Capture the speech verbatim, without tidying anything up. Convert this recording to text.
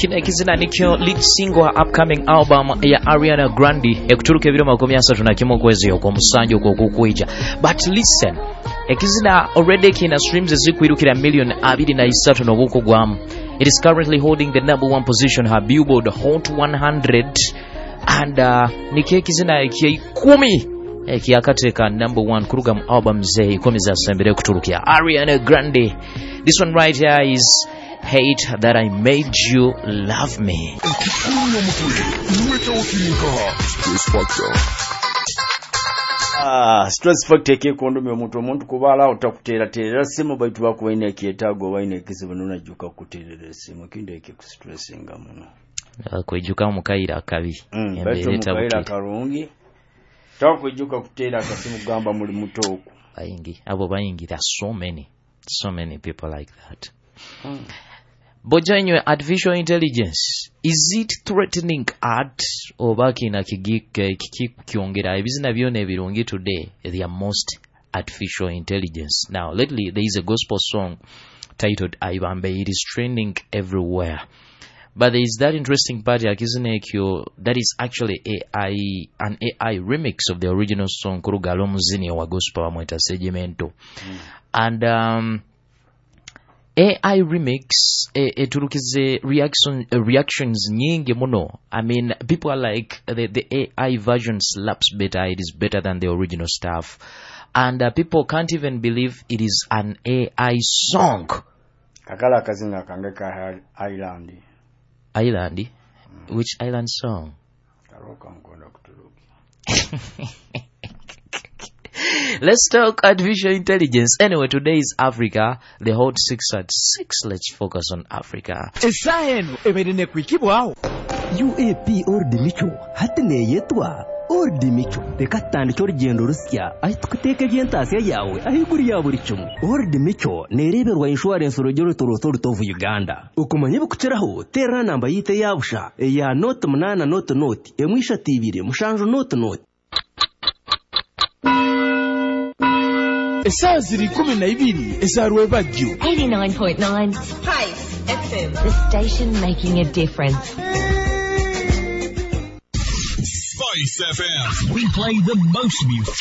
kino ekizina nikyo lead single upcoming album ya Ariana Grande ekutuluka ebiro makumi asatu na kimu kwezi okwomusanju okwokukwija. But listen, ekizina already kina streams ezikwirukira million abiri na isatu n'obukugwamu. It is currently holding the number one position her Billboard Hot one hundred, and uh, nikyo ekizina eky'ikumi ekiyakateeka number one kuruga mu album ze ikumi zasembere kutulukira Ariana Grande. This one right here is Hate That I Made You Love Me. Ah, stress factor ke kondomi omuntu omuntu kubala otakutera tera simu baitu bako waine kietago waine kizibu nunajuka kuterera simu kinde ke stressinga muno. Kwejuka mukaira kabi. Mm, baitu mukaira karungi. Takwejuka kutera kasimu gamba muri mutoku. Bayingi abo bayingi, there are so many so many people like that. Hmm. Bojanyo, artificial intelligence, is it threatening art or baki na kigik kiongera ebizina byone birungi today they are most artificial intelligence. Now lately there is a gospel song titled Aibambe. It is trending everywhere, but there is that interesting part yakizunekyo that is actually A I, an A I remix of the original song Kurugalo Muzini wa gospel amweta Segimento. Mm. And um A I remix eturukize reaction uh, reactions nyingi muno. I mean, people are like the, the A I version slaps better, it is better than the original stuff, and uh, people can't even believe it is an A I song. Kakala kazina kangeka Island. Island? Mm. Which island song? Let's talk artificial intelligence. Anyway, today is Africa, the hot six at six. Let's focus on Africa. U A P Ordimicho, hatine yetwa. Ordimicho, tekatandi chorigendo rusya, ahitukuteke gentasi yawe, ahiguri ya buri chumu. Ordimicho, nereberwa insurance urugero torotoro tovu Uganda. Ukumanye bukucheraho, terra namba yite yabusha, ya note munana note note, emwisha tivire, mushanjo note note. Esaziri kumi na ibiri ezaruwe bajju eighty-nine point nine Spice F M, the station making a difference. Spice F M, we play the most music.